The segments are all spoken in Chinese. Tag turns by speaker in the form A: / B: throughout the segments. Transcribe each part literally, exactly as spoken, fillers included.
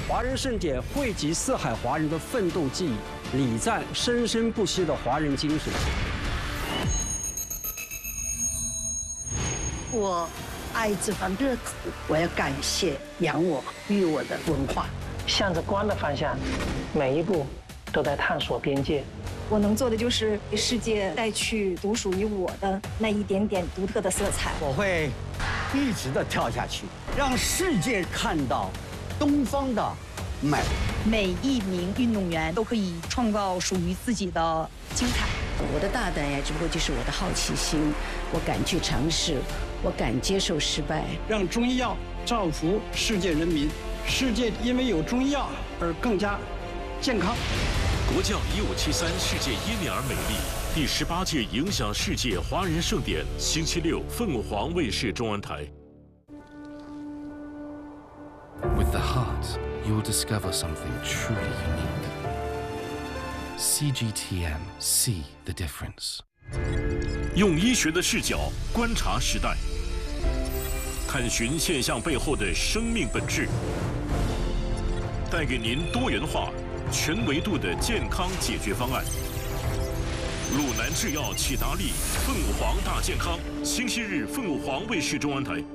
A: 华人盛典汇集四海华人的奋斗记忆，礼赞生生不息的华人精神。
B: 我爱这番热土，我要感谢养我育我的文化。
C: 向着光的方向，每一步都在探索边界。
D: 我能做的就是给世界带去独属于我的那一点点独特的色彩。
E: 我会一直的跳下去，让世界看到东方的美。
F: 每一名运动员都可以创造属于自己的精彩。
G: 我的大胆呀，只不过就是我的好奇心，我敢去尝试，我敢接受失败。
A: 让中医药造福世界人民，世界因为有中医药而更加健康。
H: 国将一五七三世界因你而美丽第十八届影响世界华人盛典，星期六凤凰卫视中文台。
I: With the heart, you will discover something truly unique. C G T M, see the difference.
H: 用医学的视角观察时代，探寻现象背后的生命本质，带给您多元化、全维度的健康解决方案。鲁南制药启达利凤凰大健康，星期日凤凰卫视中文台。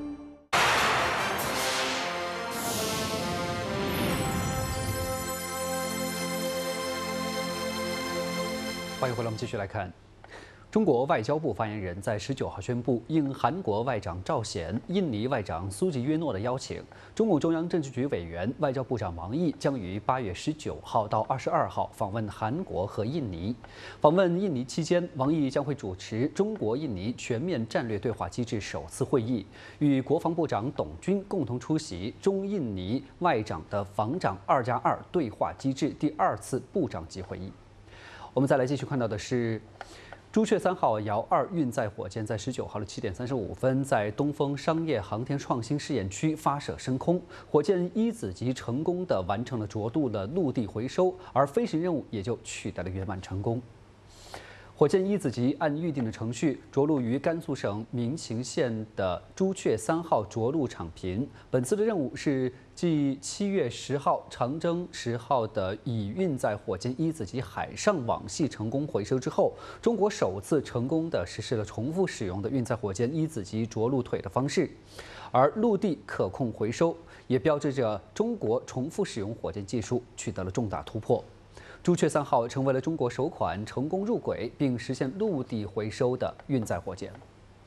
J: 欢迎回来，我们继续来看。中国外交部发言人在十九号宣布，应韩国外长赵显、印尼外长苏吉约诺的邀请，中共中央政治局委员、外交部长王毅将于八月十九号到二十二号访问韩国和印尼。访问印尼期间，王毅将会主持中国印尼全面战略对话机制首次会议，与国防部长董军共同出席中印尼外长的防长二加二对话机制第二次部长级会议。我们再来继续看到的是。朱雀三号遥二运载火箭在十九号的七点三十五分，在东风商业航天创新试验区发射升空，火箭一子级成功地完成了着陆的陆地回收，而飞行任务也就取得了圆满成功。火箭一子级按预定的程序着陆于甘肃省民勤县的朱雀三号着陆场频。本次的任务是继七月十号长征十号的乙运载火箭一子级海上网系成功回收之后，中国首次成功的实施了重复使用的运载火箭一子级着陆腿的方式，而陆地可控回收也标志着中国重复使用火箭技术取得了重大突破。朱雀三号成为了中国首款成功入轨并实现陆地回收的运载火箭。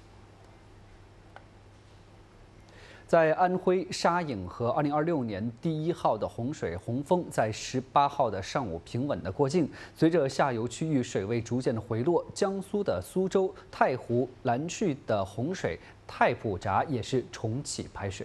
J: 在安徽沙颖河二零二六年第一号的洪水洪峰在十八号的上午平稳的过境，随着下游区域水位逐渐的回落，江苏的苏州、太湖、兰去的洪水太普闸也是重启排水。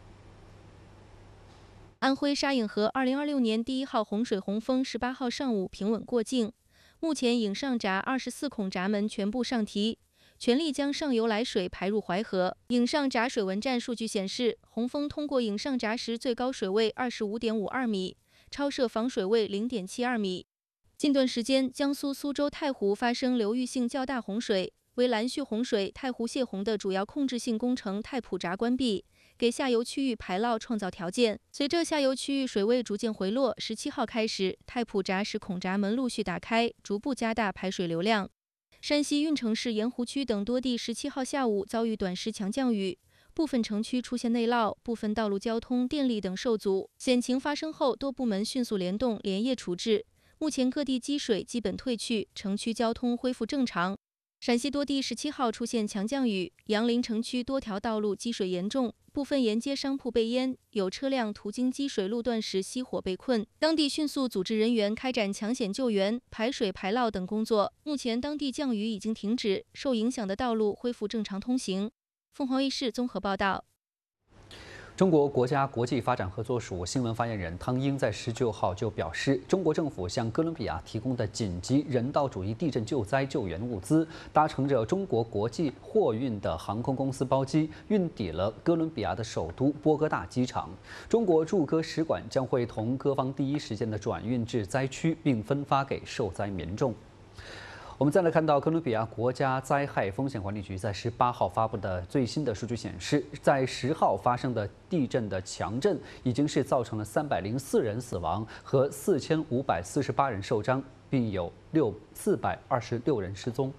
K: 安徽沙颖河二零二六年第一号洪水洪峰十八号上午平稳过境，目前颖上闸二十四孔闸门全部上提，全力将上游来水排入淮河。颖上闸水文站数据显示，洪峰通过颖上闸时最高水位二十五点五二米，超涉防水位零点七二米。近段时间，江苏苏州、太湖发生流域性较大洪水，为兰蓄洪水、太湖泄洪的主要控制性工程太普闸关闭，给下游区域排涝创造条件。随着下游区域水位逐渐回落，十七号开始，太普闸使孔闸门陆续打开，逐步加大排水流量。山西运城市盐湖区等多地十七号下午遭遇短时强降雨，部分城区出现内涝，部分道路交通、电力等受阻。险情发生后，多部门迅速联动，连夜处置。目前各地积水基本退去，城区交通恢复正常。陕西多地十七号出现强降雨，杨凌城区多条道路积水严重，部分沿街商铺被淹，有车辆途经积水路段时熄火被困，当地迅速组织人员开展抢险救援、排水排涝等工作。目前当地降雨已经停止，受影响的道路恢复正常通行。凤凰卫视综合报道。
J: 中国国家国际发展合作署新闻发言人汤英在十九号就表示，中国政府向哥伦比亚提供的紧急人道主义地震救灾救援物资，搭乘着中国国际货运的航空公司包机，运抵了哥伦比亚的首都波哥大机场。中国驻哥使馆将会同各方第一时间的转运至灾区，并分发给受灾民众。 我们再来看到哥伦比亚国家灾害风险管理局在十八号发布的最新的数据显示，在十号发生的地震的强震已经是造成了三百零四人死亡和四千五百四十八人受伤，并有六四百二十六人失踪。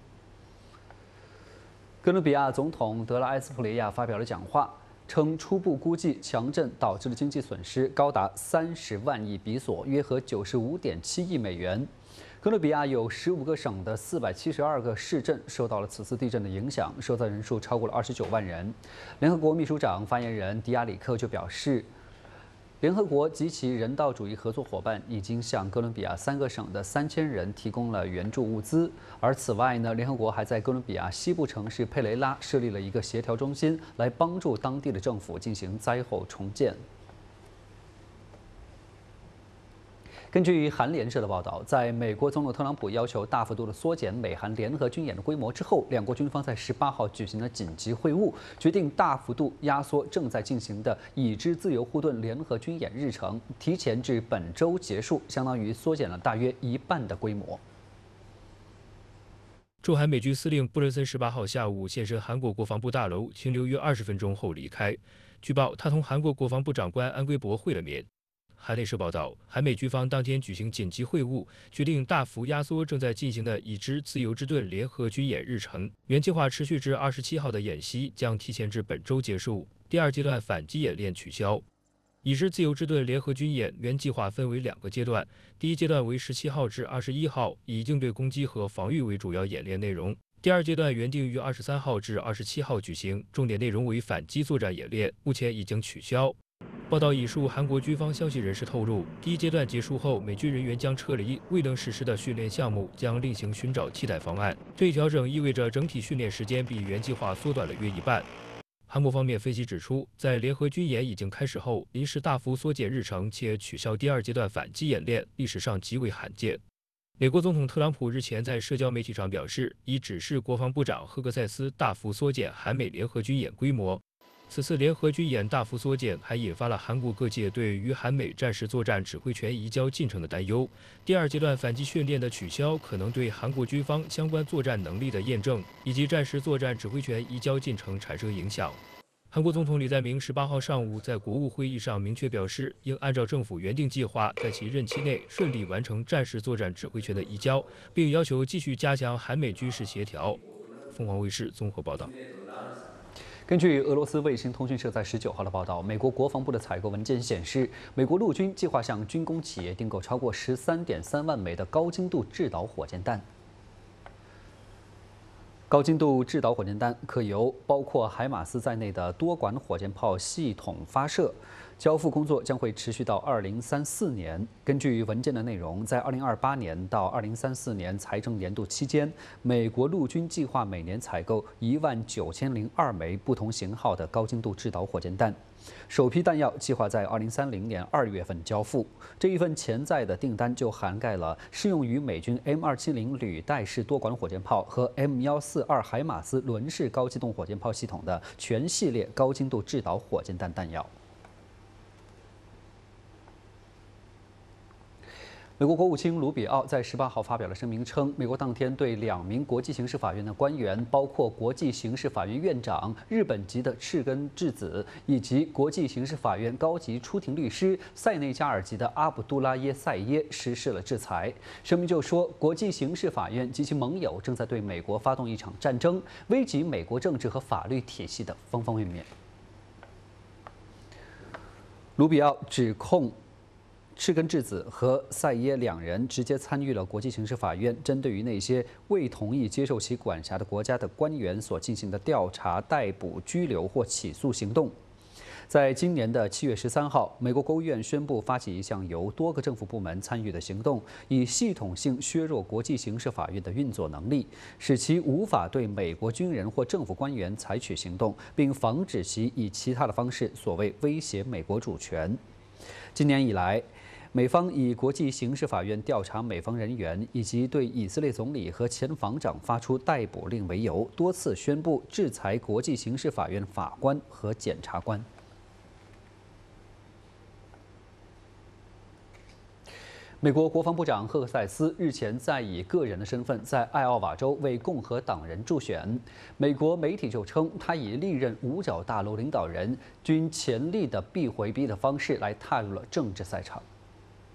J: 哥伦比亚总统德拉埃斯普雷亚发表了讲话，称初步估计强震导致的经济损失高达三十万亿比索，约合九十五点七亿美元。哥伦比亚有十五个省的四百七十二个市镇受到了此次地震的影响，受灾人数超过了二十九万人。联合国秘书长发言人迪亚里克就表示，联合国及其人道主义合作伙伴已经向哥伦比亚三个省的三千人提供了援助物资。而此外呢，联合国还在哥伦比亚西部城市佩雷拉设立了一个协调中心，来帮助当地的政府进行灾后重建。根据韩联社的报道，在美国总统特朗普要求大幅度的缩减美韩联合军演的规模之后，两国军方在十八号举行了紧急会晤，决定大幅度压缩正在进行的已知自由护盾联合军演日程，提前至本周结束，相当于缩减了大约一半的规模。
L: 驻韩美军司令布伦森十八号下午现身韩国国防部大楼，停留约二十分钟后离开。据报，他同韩国国防部长官安圭博会了面。韩联社报道，韩美军方当天举行紧急会晤，决定大幅压缩正在进行的已知自由之盾联合军演日程。原计划持续至二十七号的演习将提前至本周结束，第二阶段反击演练取消。已知自由之盾联合军演原计划分为两个阶段，第一阶段为十七号至二十一号，以应对攻击和防御为主要演练内容。第二阶段原定于二十三号至二十七号举行，重点内容为反击作战演练，目前已经取消。报道引述韩国军方消息人士透露，第一阶段结束后，美军人员将撤离，未能实施的训练项目将另行寻找替代方案。这一调整意味着整体训练时间比原计划缩短了约一半。韩国方面分析指出，在联合军演已经开始后，临时大幅缩减日程且取消第二阶段反击演练，历史上极为罕见。美国总统特朗普日前在社交媒体上表示，已指示国防部长赫克塞斯大幅缩减韩美联合军演规模。此次联合军演大幅缩减，还引发了韩国各界对于韩美战时作战指挥权移交进程的担忧。第二阶段反击训练的取消，可能对韩国军方相关作战能力的验证以及战时作战指挥权移交进程产生影响。韩国总统李在明十八号上午在国务会议上明确表示，应按照政府原定计划，在其任期内顺利完成战时作战指挥权的移交，并要求继续加强韩美军事协调。凤凰卫视综合报道。
J: 根据俄罗斯卫星通讯社在十九号的报道，美国国防部的采购文件显示，美国陆军计划向军工企业订购超过十三点三万枚的高精度制导火箭弹。高精度制导火箭弹可由包括海马斯在内的多管火箭炮系统发射，交付工作将会持续到二零三四年。根据文件的内容，在二零二八年到二零三四年财政年度期间，美国陆军计划每年采购一万九千零二枚不同型号的高精度制导火箭弹。首批弹药计划在二零三零年二月份交付。这一份潜在的订单就涵盖了适用于美军 M 二七零履带式多管火箭炮和 M 一四二海马斯轮式高机动火箭炮系统的全系列高精度制导火箭弹弹药。美国国务卿卢比奥在十八号发表了声明称，美国当天对两名国际刑事法院的官员，包括国际刑事法院院长日本籍的赤根智子，以及国际刑事法院高级出庭律师塞内加尔籍的阿卜杜拉耶塞耶实施了制裁。声明就说，国际刑事法院及其盟友正在对美国发动一场战争，危及美国政治和法律体系的方方面面。卢比奥指控赤根智子和塞耶两人直接参与了国际刑事法院针对于那些未同意接受其管辖的国家的官员所进行的调查、逮捕、拘留或起诉行动。在今年的七月十三号，美国国务院宣布发起一项由多个政府部门参与的行动，以系统性削弱国际刑事法院的运作能力，使其无法对美国军人或政府官员采取行动，并防止其以其他的方式所谓威胁美国主权。今年以来，美方以国际刑事法院调查美方人员以及对以色列总理和前防长发出逮捕令为由，多次宣布制裁国际刑事法院法官和检察官。 美国国防部长赫克塞斯日前在以个人的身份在艾奥瓦州为共和党人助选。美国媒体就称，他以历任五角大楼领导人均全力的必回避的方式来踏入了政治赛场。